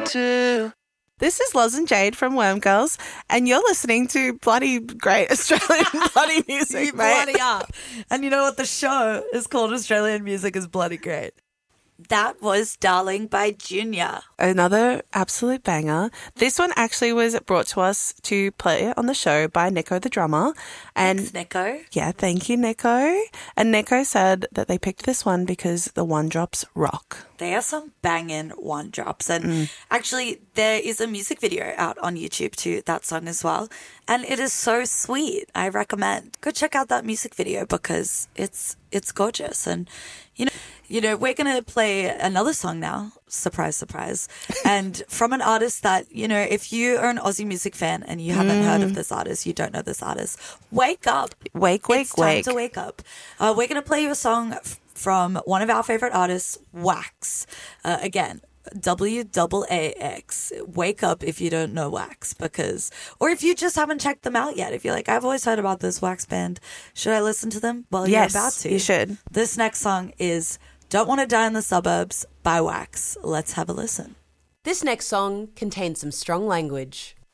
to. This is Loz and Jade from Worm Girls, and you're listening to bloody great Australian bloody music, You mate. bloody are. And you know what? The show is called Australian Music is Bloody Great. That was Darling by Junior. Another absolute banger. This one actually was brought to us to play on the show by Nico the drummer. And Thanks, Nico. yeah, thank you, Nico. And Nico said that they picked this one because the one drops rock. They are some banging one drops. And actually, there is a music video out on YouTube to that song as well. And it is so sweet. I recommend. Go check out that music video because it's gorgeous. And, you know, we're going to play another song now. Surprise, surprise. And from an artist that, you know, if you are an Aussie music fan and you haven't heard of this artist, you don't know this artist, wake up. Wake. It's time to wake up. We're going to play you a song from one of our favorite artists, Wax. Again, WAAX. Wake up if you don't know Wax, or if you just haven't checked them out yet. If you're like, I've always heard about this Wax band, should I listen to them? Well, Yes, you're about to. you should. This next song is Don't Want to Die in the Suburbs by Wax. Let's have a listen. This next song contains some strong language.